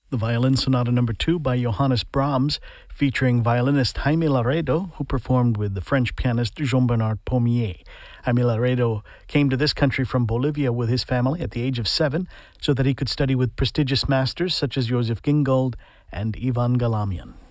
The Violin Sonata No. 2 by Johannes Brahms, featuring violinist Jaime Laredo, who performed with the French pianist Jean-Bernard Pommier. Jaime Laredo came to this country from Bolivia with his family at the age of 7 so that he could study with prestigious masters such as Joseph Gingold and Ivan Galamian.